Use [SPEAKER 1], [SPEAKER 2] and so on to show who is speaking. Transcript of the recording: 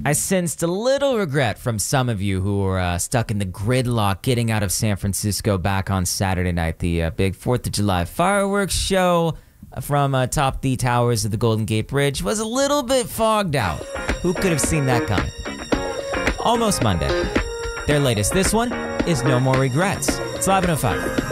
[SPEAKER 1] I sensed a little regret from some of you who were stuck in the gridlock getting out of San Francisco back on Saturday night. The big 4th of July fireworks show from atop the towers of the Golden Gate Bridge was a little bit fogged out. Who could have seen that coming? Almost Monday. Their latest. This one is No More Regrets. It's 11:05.